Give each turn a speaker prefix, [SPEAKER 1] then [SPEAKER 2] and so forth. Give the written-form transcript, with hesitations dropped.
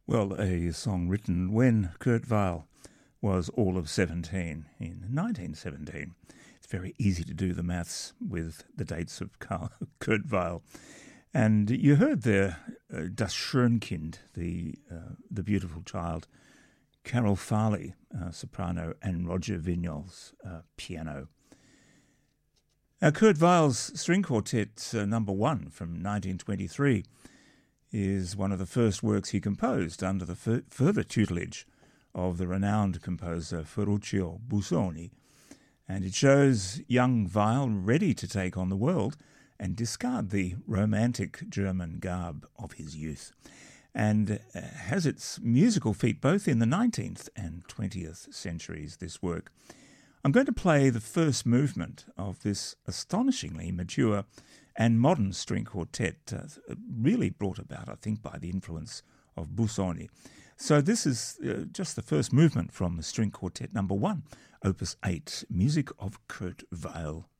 [SPEAKER 1] Well, a song written when Kurt Weill was all of 17 in 1917. It's very easy to do the maths with the dates of Kurt Weill. And you heard there Das Schönkind, the beautiful child, Carol Farley, soprano, and Roger Vignol's piano. Kurt Weill's String Quartet number 1 from 1923 is one of the first works he composed under the further tutelage of the renowned composer Ferruccio Busoni, and it shows young Weill ready to take on the world and discard the romantic German garb of his youth, and has its musical feet both in the 19th and 20th centuries, this work. I'm going to play the first movement of this astonishingly mature and modern string quartet, really brought about, I think, by the influence of Busoni. So this is just the first movement from the String Quartet number 1, Opus 8, music of Kurt Weill.